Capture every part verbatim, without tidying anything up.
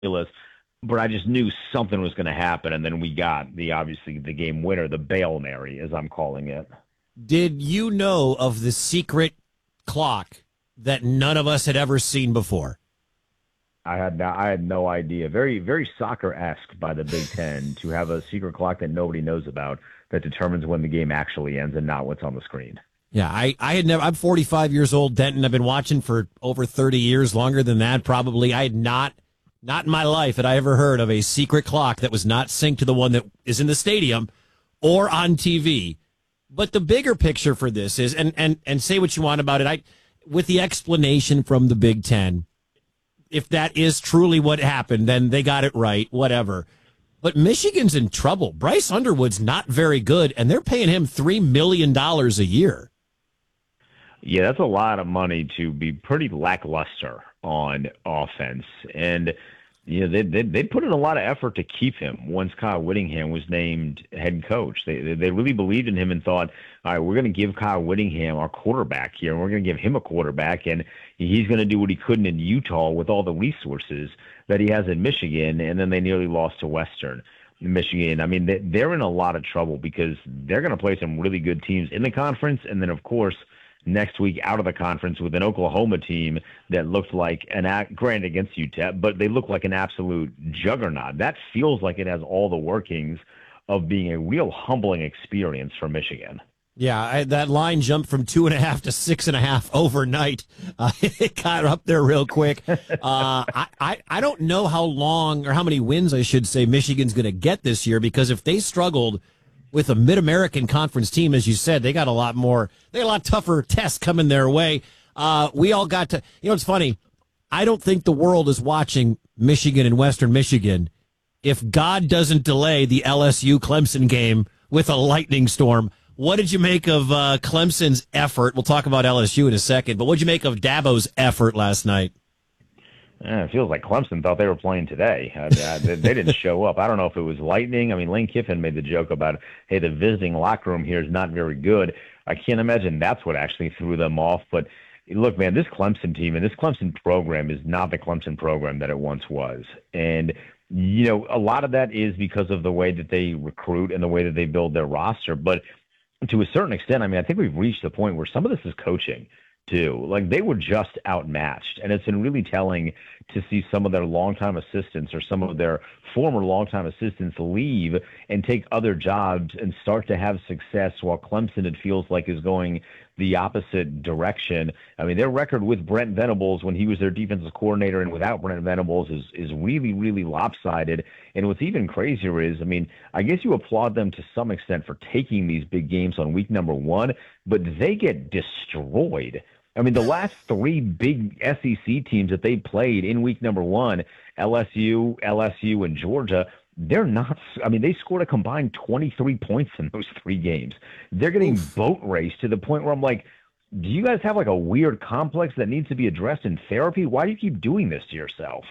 but I just knew something was going to happen, and then we got the obviously the game winner, the Bail Mary, as I'm calling it. Did you know of the secret clock that none of us had ever seen before? I had no, I had no idea. Very very soccer-esque by the Big Ten to have a secret clock that nobody knows about that determines when the game actually ends and not what's on the screen. Yeah, I, I had never. I'm forty-five years old, Denton. I've been watching for over thirty years, longer than that probably. I had not. Not in my life had I ever heard of a secret clock that was not synced to the one that is in the stadium or on T V. But the bigger picture for this is, and, and, and say what you want about it, I, with the explanation from the Big Ten, if that is truly what happened, then they got it right, whatever. But Michigan's in trouble. Bryce Underwood's not very good, and they're paying him three million dollars a year. Yeah, that's a lot of money to be pretty lackluster on offense. And, you know, they, they, they put in a lot of effort to keep him once Kyle Whittingham was named head coach. They, they really believed in him and thought, all right, we're going to give Kyle Whittingham our quarterback here, and we're going to give him a quarterback, and he's going to do what he couldn't in Utah with all the resources that he has in Michigan, and then they nearly lost to Western Michigan. I mean, they're in a lot of trouble because they're going to play some really good teams in the conference, and then, of course, next week out of the conference with an Oklahoma team that looked like an act, granted against U T E P, but they look like an absolute juggernaut. That feels like it has all the workings of being a real humbling experience for Michigan. Yeah, I, that line jumped from two and a half to six and a half overnight. Uh, it got up there real quick. Uh, I, I, I don't know how long or how many wins, I should say, Michigan's going to get this year, because if they struggled with a Mid-American Conference team, as you said, they got a lot more, they got a lot tougher tests coming their way. Uh, we all got to, you know, it's funny. I don't think the world is watching Michigan and Western Michigan if God doesn't delay the L S U Clemson game with a lightning storm. What did you make of uh, Clemson's effort? We'll talk about L S U in a second, but what did you make of Dabo's effort last night? Yeah, it feels like Clemson thought they were playing today. Uh, they, they didn't show up. I don't know if it was lightning. I mean, Lane Kiffin made the joke about, hey, the visiting locker room here is not very good. I can't imagine that's what actually threw them off. But look, man, this Clemson team and this Clemson program is not the Clemson program that it once was. And, you know, a lot of that is because of the way that they recruit and the way that they build their roster. But to a certain extent, I mean, I think we've reached the point where some of this is coaching too. Like, they were just outmatched, and it's been really telling to see some of their longtime assistants or some of their former longtime assistants leave and take other jobs and start to have success, while Clemson, it feels like, is going the opposite direction. I mean, their record with Brent Venables when he was their defensive coordinator and without Brent Venables is is really, really lopsided. And what's even crazier is, I mean, I guess you applaud them to some extent for taking these big games on week number one, but they get destroyed. I mean, the last three big S E C teams that they played in week number one, L S U, L S U, and Georgia, they're not – I mean, they scored a combined twenty-three points in those three games. They're getting Oof. boat raced to the point where I'm like, do you guys have like a weird complex that needs to be addressed in therapy? Why do you keep doing this to yourself?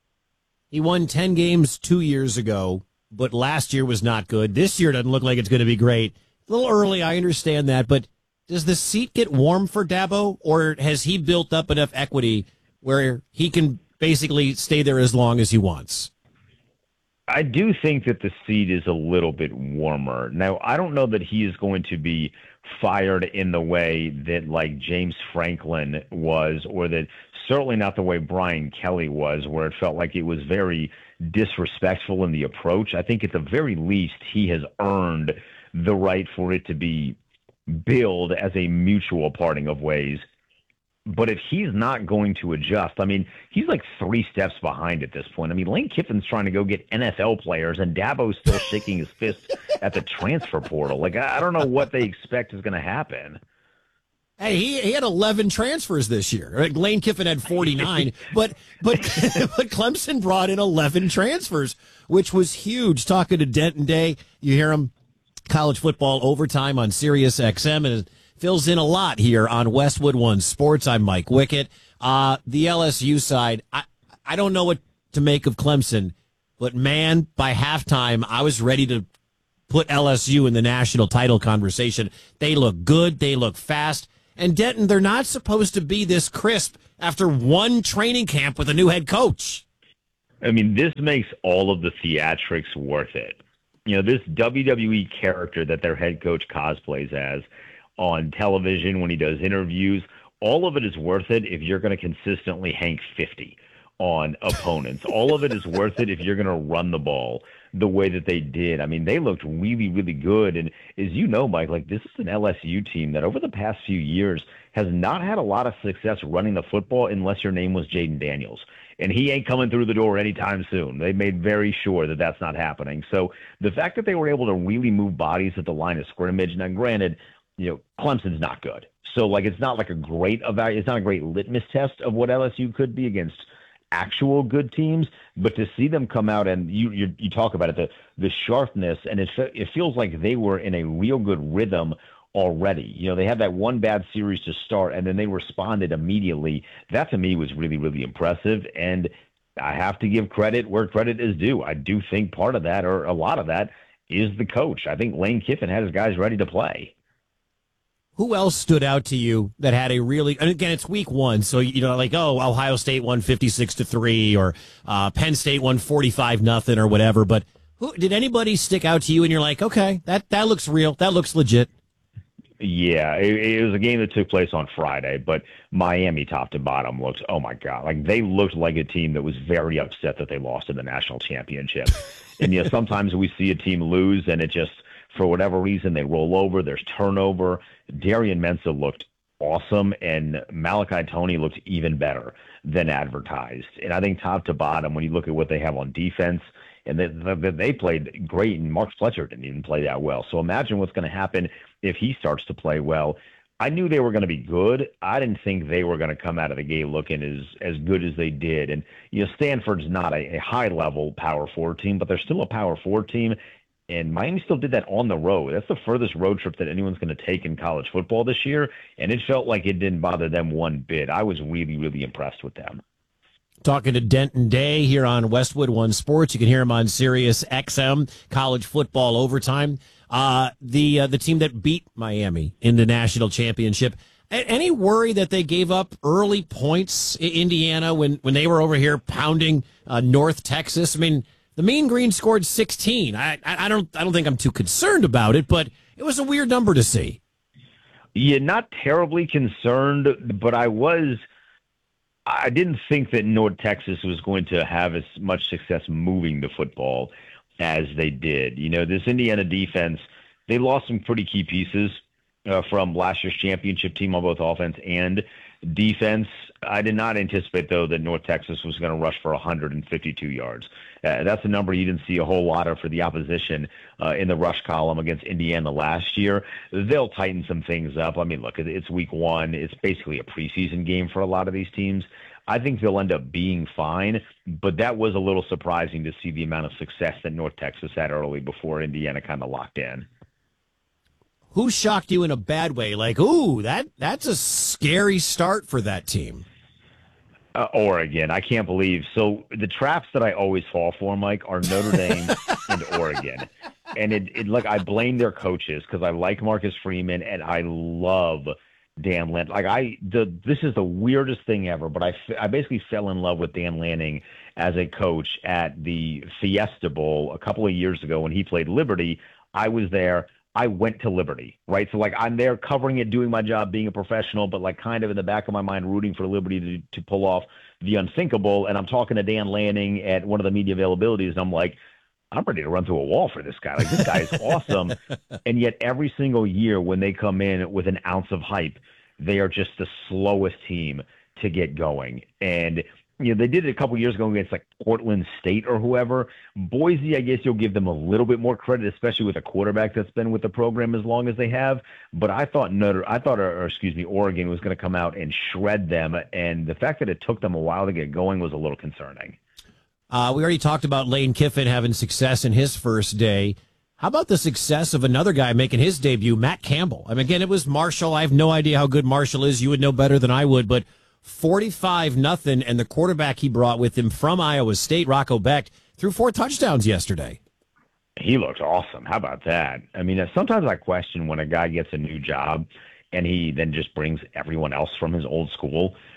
He won ten games two years ago, but last year was not good. This year doesn't look like it's going to be great. A little early, I understand that, but does the seat get warm for Dabo, or has he built up enough equity where he can basically stay there as long as he wants? I do think that the seat is a little bit warmer. Now, I don't know that he is going to be fired in the way that, like, James Franklin was, or that certainly not the way Brian Kelly was, where it felt like it was very disrespectful in the approach. I think at the very least he has earned the right for it to be billed as a mutual parting of ways. But if he's not going to adjust, I mean, he's like three steps behind at this point. I mean, Lane Kiffin's trying to go get N F L players, and Dabo's still shaking his fist at the transfer portal. Like, I don't know what they expect is going to happen. Hey, he, he had eleven transfers this year. Lane Kiffin had forty-nine, but but but Clemson brought in eleven transfers, which was huge. Talking to Denton Day, you hear him, college football overtime on Sirius X M, and fills in a lot here on Westwood One Sports. I'm Mike Wickett. Uh, the L S U side, I, I don't know what to make of Clemson, but man, by halftime, I was ready to put L S U in the national title conversation. They look good. They look fast. And Denton, they're not supposed to be this crisp after one training camp with a new head coach. I mean, this makes all of the theatrics worth it. You know, this W W E character that their head coach cosplays as on television when he does interviews, all of it is worth it if you're going to consistently hank fifty on opponents. All of it is worth it if you're going to run the ball the way that they did. I mean, they looked really, really good. And as you know, Mike, like this is an L S U team that over the past few years has not had a lot of success running the football unless your name was Jaden Daniels. And he ain't coming through the door anytime soon. They made very sure that that's not happening. So the fact that they were able to really move bodies at the line of scrimmage, now granted, you know, Clemson's not good. So like it's not like a great evaluation, it's not a great litmus test of what L S U could be against actual good teams, but to see them come out and you you, you talk about it, the the sharpness, and it it feels like they were in a real good rhythm already. You know, they had that one bad series to start, and then they responded immediately. That to me was really, really impressive, and I have to give credit where credit is due. I do think part of that, or a lot of that, is the coach. I think Lane Kiffin had his guys ready to play. Who else stood out to you that had a really, and again, it's week one, so, you know, like, oh, Ohio State won fifty-six to three, or uh, Penn State won forty-five nothing, or whatever, but who, did anybody stick out to you and you're like, okay, that, that looks real, that looks legit? Yeah, it, it was a game that took place on Friday, but Miami top to bottom looks, oh my God, like they looked like a team that was very upset that they lost in the national championship. And, you know, sometimes we see a team lose and it just, for whatever reason, they roll over, there's turnover. Darian Mensah looked awesome, and Malachi Tony looked even better than advertised. And I think top to bottom, when you look at what they have on defense, and they, they played great, and Mark Fletcher didn't even play that well. So imagine what's going to happen if he starts to play well. I knew they were going to be good. I didn't think they were going to come out of the gate looking as, as good as they did. And, you know, Stanford's not a, a high-level Power Four team, but they're still a Power Four team. And Miami still did that on the road. That's the furthest road trip that anyone's going to take in college football this year, and it felt like it didn't bother them one bit. I was really, really impressed with them. Talking to Denton Day here on Westwood One Sports. You can hear him on Sirius X M, college football overtime. Uh, the uh, the team that beat Miami in the national championship. A- any worry that they gave up early points in Indiana when, when they were over here pounding uh, North Texas? I mean, the Mean Green scored sixteen. I, I I don't I don't think I'm too concerned about it, but it was a weird number to see. Yeah, not terribly concerned, but I was. I didn't think that North Texas was going to have as much success moving the football as they did. You know, this Indiana defense, they lost some pretty key pieces uh, from last year's championship team on both offense and defense. I did not anticipate, though, that North Texas was going to rush for one hundred fifty-two yards. Uh, that's a number you didn't see a whole lot of for the opposition uh, in the rush column against Indiana last year. They'll tighten some things up. I mean, look, it's week one. It's basically a preseason game for a lot of these teams. I think they'll end up being fine, but that was a little surprising to see the amount of success that North Texas had early before Indiana kind of locked in. Who shocked you in a bad way? Like, ooh, that that's a scary start for that team. Uh, Oregon. I can't believe. So the traps that I always fall for, Mike, are Notre Dame and Oregon. And it, it look, I blame their coaches because I like Marcus Freeman and I love Dan Lanning. Like I, the this is the weirdest thing ever, but I, I basically fell in love with Dan Lanning as a coach at the Fiesta Bowl a couple of years ago when he played Liberty. I was there. I went to Liberty, right? So, like, I'm there covering it, doing my job, being a professional, but, like, kind of in the back of my mind rooting for Liberty to, to pull off the unthinkable. And I'm talking to Dan Lanning at one of the media availabilities, and I'm like, I'm ready to run through a wall for this guy. Like, this guy is awesome. And yet every single year when they come in with an ounce of hype, they are just the slowest team to get going. And you know, they did it a couple years ago against like Portland State or whoever. Boise, I guess you'll give them a little bit more credit, especially with a quarterback that's been with the program as long as they have. But I thought Notre, I thought, or, or excuse me, Oregon was going to come out and shred them, and the fact that it took them a while to get going was a little concerning. Uh, we already talked about Lane Kiffin having success in his first day. How about the success of another guy making his debut, Matt Campbell? I mean, again, it was Marshall. I have no idea how good Marshall is. You would know better than I would, but forty-five nothing, and the quarterback he brought with him from Iowa State, Rocco Becht, threw four touchdowns yesterday. He looked awesome. How about that? I mean, sometimes I question when a guy gets a new job and he then just brings everyone else from his old school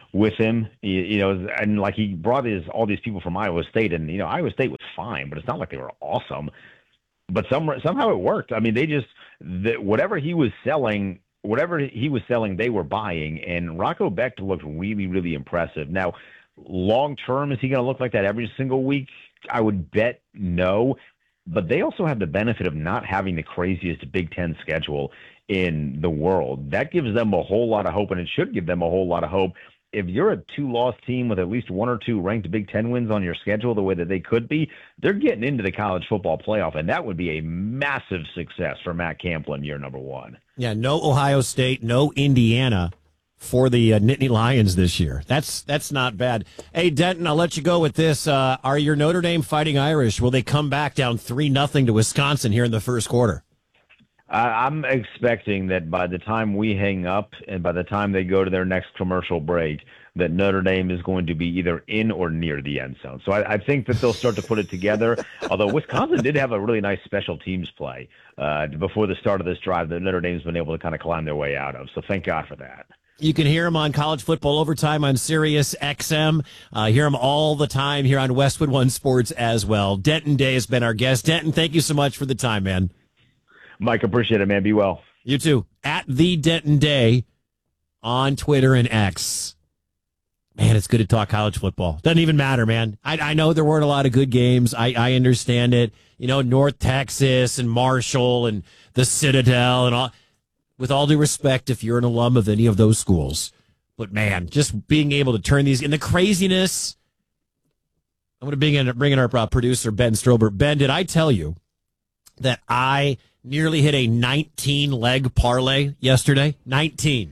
with him. You, you know, and like he brought his all these people from Iowa State, and you know, Iowa State was fine, but it's not like they were awesome. But some somehow it worked. I mean, they just the, whatever he was selling, whatever he was selling, they were buying. And Rocco Becht looked really, really impressive. Now, long term, is he going to look like that every single week? I would bet no. But they also have the benefit of not having the craziest Big Ten schedule in the world. That gives them a whole lot of hope, and it should give them a whole lot of hope. If you're a two-loss team with at least one or two ranked Big Ten wins on your schedule the way that they could be, they're getting into the college football playoff, and that would be a massive success for Matt Campbell in year number one. Yeah, no Ohio State, no Indiana for the uh, Nittany Lions this year. That's that's not bad. Hey, Denton, I'll let you go with this. Uh, are your Notre Dame Fighting Irish, will they come back down three nothing to Wisconsin here in the first quarter? I'm expecting that by the time we hang up and by the time they go to their next commercial break, that Notre Dame is going to be either in or near the end zone. So I, I think that they'll start to put it together, although Wisconsin did have a really nice special teams play uh, before the start of this drive that Notre Dame's been able to kind of climb their way out of. So thank God for that. You can hear him on College Football Overtime on Sirius X M. Uh, hear him all the time here on Westwood One Sports as well. Denton Day has been our guest. Denton, thank you so much for the time, man. Mike, appreciate it, man. Be well. You too. At the Denton Day on Twitter and X. Man, it's good to talk college football. Doesn't even matter, man. I, I know there weren't a lot of good games. I, I understand it. You know, North Texas and Marshall and the Citadel and all. With all due respect, if you're an alum of any of those schools. But, man, just being able to turn these in the craziness. I'm going to bring in, bring in our uh, producer, Ben Strober. Ben, did I tell you that I nearly hit a nineteen-leg parlay yesterday? nineteen.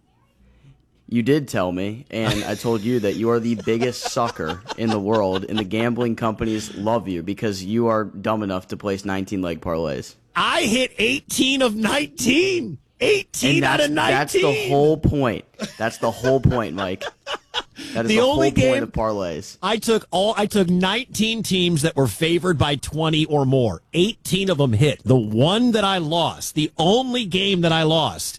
You did tell me, and I told you that you are the biggest sucker in the world, and the gambling companies love you because you are dumb enough to place nineteen-leg parlays. I hit eighteen of nineteen. eighteen out of nineteen. That's the whole point. That's the whole point, Mike. That is the, the only whole game point of parlays. I took all. I took nineteen teams that were favored by twenty or more. eighteen of them hit. The one that I lost, the only game that I lost,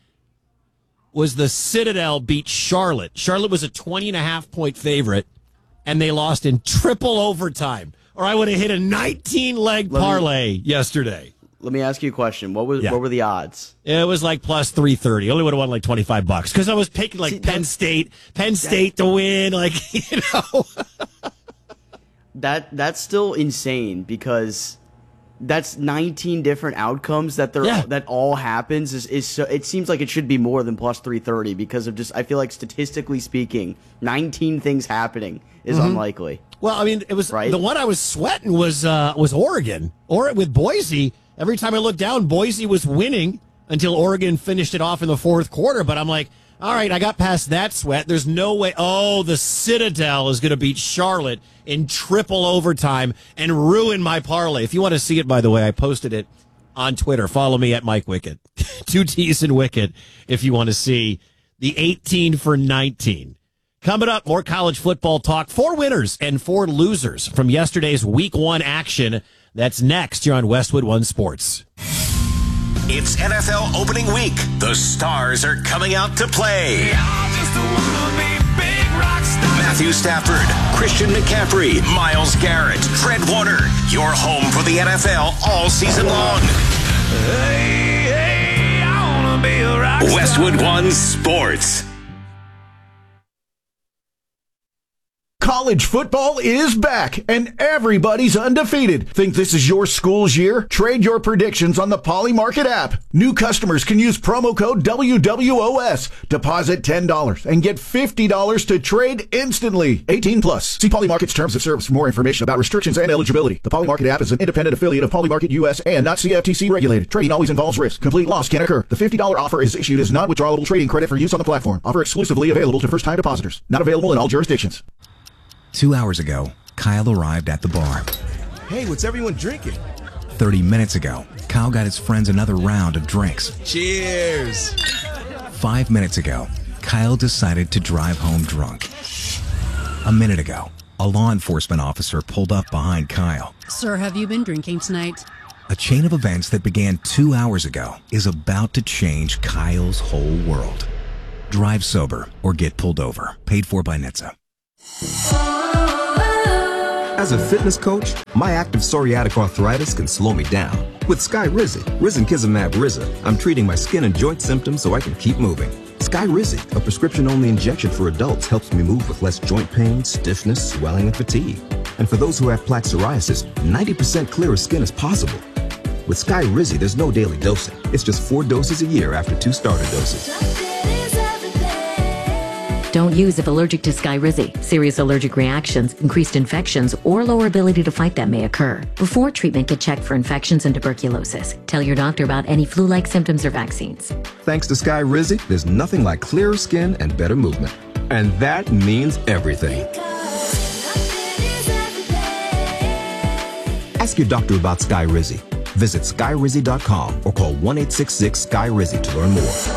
was the Citadel beat Charlotte. Charlotte was a twenty and a half point favorite, and they lost in triple overtime. Or I would have hit a nineteen-leg parlay me, yesterday. Let me ask you a question. What was yeah. what were the odds? It was like plus three thirty. Only would have won like twenty-five bucks because I was picking like See, Penn State, Penn State that, to win. Like, you know. that that's still insane because that's nineteen different outcomes that they're yeah. that all happens is is so, it seems like it should be more than plus three thirty because of just I feel like statistically speaking, nineteen things happening is mm-hmm. unlikely. Well, I mean, it was right? the one I was sweating was uh, was Oregon or with Boise. Every time I looked down, Boise was winning until Oregon finished it off in the fourth quarter. But I'm like, all right, I got past that sweat. There's no way. Oh, the Citadel is going to beat Charlotte in triple overtime and ruin my parlay. If you want to see it, by the way, I posted it on Twitter. Follow me at Mike Wickett. Two T's in Wickett if you want to see the eighteen for nineteen. Coming up, more college football talk. Four winners and four losers from yesterday's week one action. That's next here on Westwood One Sports. It's N F L opening week. The stars are coming out to play. Matthew Stafford, Christian McCaffrey, Myles Garrett, Fred Warner. You're home for the N F L all season long. Hey, hey, I wanna be a rock star. Westwood One Sports. College football is back, and everybody's undefeated. Think this is your school's year? Trade your predictions on the Poly Market app. New customers can use promo code W W O S. Deposit ten dollars and get fifty dollars to trade instantly. eighteen plus. See Poly Market's terms of service for more information about restrictions and eligibility. The Poly Market app is an independent affiliate of Poly Market U S and not C F T C regulated. Trading always involves risk. Complete loss can occur. The fifty dollars offer is issued as non-withdrawable trading credit for use on the platform. Offer exclusively available to first-time depositors. Not available in all jurisdictions. Two hours ago, Kyle arrived at the bar. Hey, what's everyone drinking? Thirty minutes ago, Kyle got his friends another round of drinks. Cheers! Five minutes ago, Kyle decided to drive home drunk. A minute ago, a law enforcement officer pulled up behind Kyle. Sir, have you been drinking tonight? A chain of events that began two hours ago is about to change Kyle's whole world. Drive sober or get pulled over. Paid for by N H T S A. As a fitness coach, my active psoriatic arthritis can slow me down. With Skyrizi, Risankizumab Riza, I'm treating my skin and joint symptoms so I can keep moving. Skyrizi, a prescription-only injection for adults, helps me move with less joint pain, stiffness, swelling, and fatigue. And for those who have plaque psoriasis, ninety percent clearer skin is possible. With Skyrizi, there's no daily dosing. It's just four doses a year after two starter doses. Don't use if allergic to Skyrizi. Serious allergic reactions, increased infections, or lower ability to fight them may occur. Before treatment, get checked for infections and tuberculosis. Tell your doctor about any flu-like symptoms or vaccines. Thanks to Skyrizi, there's nothing like clearer skin and better movement. And that means everything. Ask your doctor about Skyrizi. Visit Skyrizi dot com or call one eight six six Sky Rizi to learn more.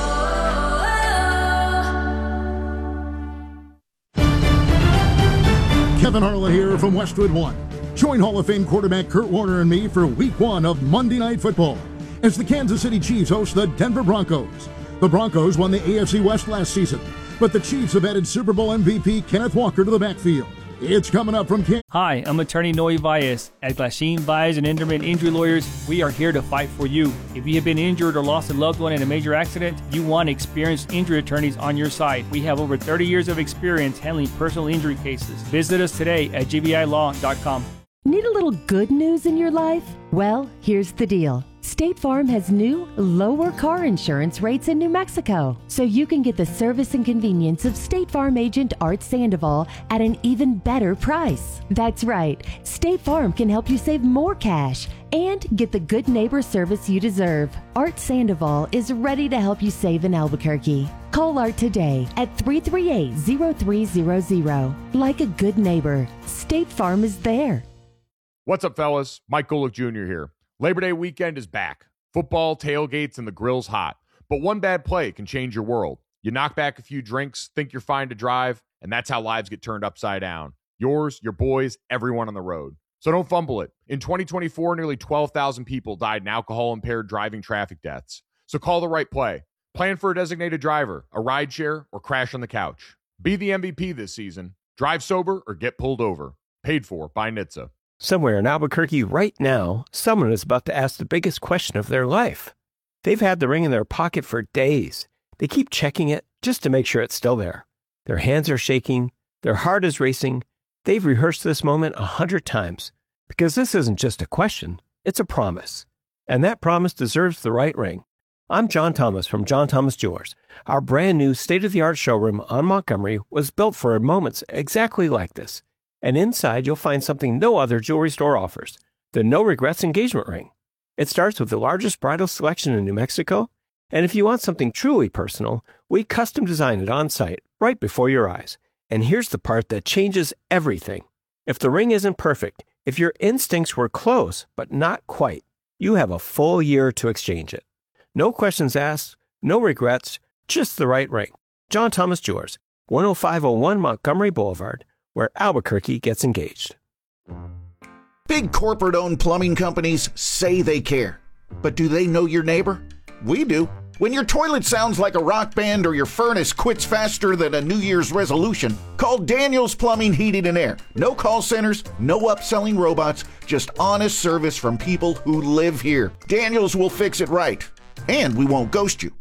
Kevin Harlan here from Westwood One. Join Hall of Fame quarterback Kurt Warner and me for week one of Monday Night Football as the Kansas City Chiefs host the Denver Broncos. The Broncos won the A F C West last season, but the Chiefs have added Super Bowl M V P Kenneth Walker to the backfield. It's coming up from Kansas. Hi, I'm attorney Noe Valles. At Glasheen, Valles and Enderman Injury Lawyers, we are here to fight for you. If you have been injured or lost a loved one in a major accident, you want experienced injury attorneys on your side. We have over thirty years of experience handling personal injury cases. Visit us today at G B I law dot com. Need a little good news in your life? Well, here's the deal. State Farm has new, lower car insurance rates in New Mexico, so you can get the service and convenience of State Farm agent Art Sandoval at an even better price. That's right, State Farm can help you save more cash and get the good neighbor service you deserve. Art Sandoval is ready to help you save in Albuquerque. Call Art today at three three eight, zero three zero zero. Like a good neighbor, State Farm is there. What's up, fellas? Mike Golick Junior here. Labor Day weekend is back. Football, tailgates, and the grill's hot. But one bad play can change your world. You knock back a few drinks, think you're fine to drive, and that's how lives get turned upside down. Yours, your boys, everyone on the road. So don't fumble it. In twenty twenty-four, nearly twelve thousand people died in alcohol-impaired driving traffic deaths. So call the right play. Plan for a designated driver, a rideshare, or crash on the couch. Be the M V P this season. Drive sober or get pulled over. Paid for by N H T S A. Somewhere in Albuquerque right now, someone is about to ask the biggest question of their life. They've had the ring in their pocket for days. They keep checking it just to make sure it's still there. Their hands are shaking. Their heart is racing. They've rehearsed this moment a hundred times because this isn't just a question, it's a promise. And that promise deserves the right ring. I'm John Thomas from John Thomas Jewelers. Our brand new state-of-the-art showroom on Montgomery was built for moments exactly like this. And inside, you'll find something no other jewelry store offers, the No Regrets engagement ring. It starts with the largest bridal selection in New Mexico, and if you want something truly personal, we custom design it on site, right before your eyes. And here's the part that changes everything. If the ring isn't perfect, if your instincts were close, but not quite, you have a full year to exchange it. No questions asked, no regrets, just the right ring. John Thomas Jewelers, one oh five oh one Montgomery Boulevard, where Albuquerque gets engaged. Big corporate-owned plumbing companies say they care. But do they know your neighbor? We do. When your toilet sounds like a rock band or your furnace quits faster than a New Year's resolution, call Daniels Plumbing, Heating and Air. No call centers, no upselling robots, just honest service from people who live here. Daniels will fix it right. And we won't ghost you.